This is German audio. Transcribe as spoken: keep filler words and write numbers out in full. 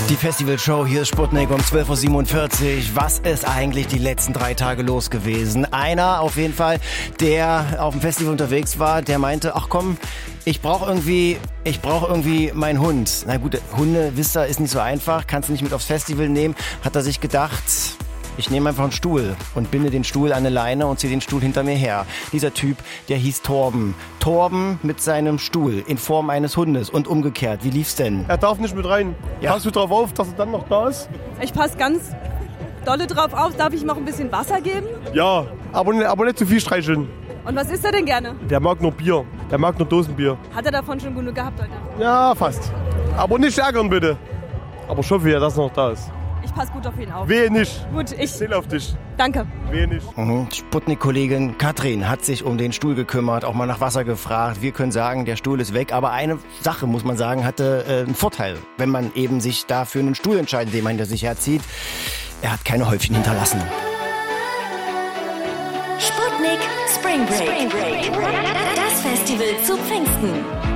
Die Festivalshow, hier ist Sputnik um zwölf Uhr siebenundvierzig. Was ist eigentlich die letzten drei Tage los gewesen? Einer auf jeden Fall, der auf dem Festival unterwegs war, der meinte, ach komm, ich brauche irgendwie, ich brauche irgendwie meinen Hund. Na gut, Hunde, wisst ihr, ist nicht so einfach, kannst du nicht mit aufs Festival nehmen. Hat er sich gedacht, ich nehme einfach einen Stuhl und binde den Stuhl an eine Leine und ziehe den Stuhl hinter mir her. Dieser Typ, der hieß Torben. Torben mit seinem Stuhl in Form eines Hundes und umgekehrt. Wie lief's denn? Er darf nicht mit rein. Ja. Passt du drauf auf, dass er dann noch da ist? Ich passe ganz dolle drauf auf. Darf ich ihm auch ein bisschen Wasser geben? Ja, aber, nicht- aber nicht zu viel streicheln. Und was isst er denn gerne? Der mag nur Bier. Der mag nur Dosenbier. Hat er davon schon genug gehabt heute? Ja, fast. Aber nicht ärgern bitte. Aber schon wie er das noch da ist. Ich passe gut auf ihn auf. Wehe nicht. Gut, ich... Zähl auf dich. Danke. Wehe nicht. Mhm. Sputnik-Kollegin Katrin hat sich um den Stuhl gekümmert, auch mal nach Wasser gefragt. Wir können sagen, der Stuhl ist weg. Aber eine Sache, muss man sagen, hatte äh, einen Vorteil, wenn man eben sich da für einen Stuhl entscheidet, den man hinter sich herzieht. Er hat keine Häufchen hinterlassen. Sputnik Spring Break. Spring Break. Das Festival zu Pfingsten.